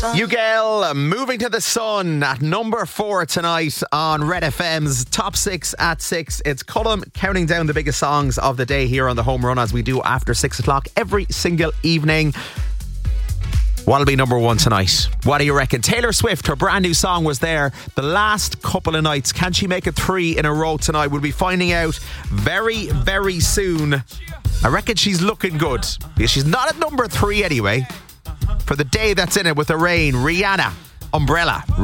Ugel, Moving to the Sun at number 4 tonight on Red FM's Top 6 at 6. It's Cullum counting down the biggest songs of the day here on the Home Run, as we do after 6 o'clock every single evening. What'll be number 1 tonight? What do you reckon? Taylor Swift, her brand new song was there the last couple of nights. Can she make it 3 in a row tonight? We'll be finding out very, very soon. I reckon she's looking good, because she's not at number 3 anyway. For the day that's in it with the rain, Rihanna, Umbrella.